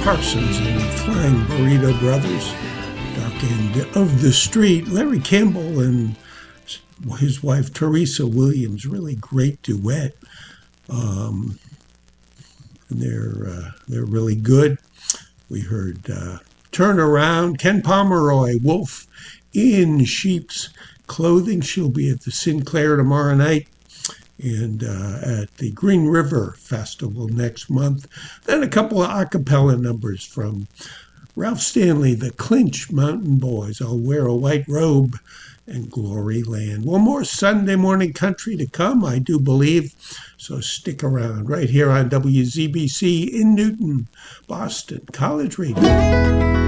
Parsons and the Flying Burrito Brothers. Dark End of the Street. Larry Campbell and his wife Teresa Williams. Really great duet. And they're really good. We heard Turn Around, Ken Pomeroy, Wolf in Sheep's Clothing. She'll be at the Sinclair tomorrow night and at the Green River Festival next month. Then a couple of a cappella numbers from Ralph Stanley, the Clinch Mountain Boys, I'll Wear a White Robe, and Glory Land. One more Sunday morning country to come, I do believe, so stick around right here on WZBC in Newton, Boston College Radio.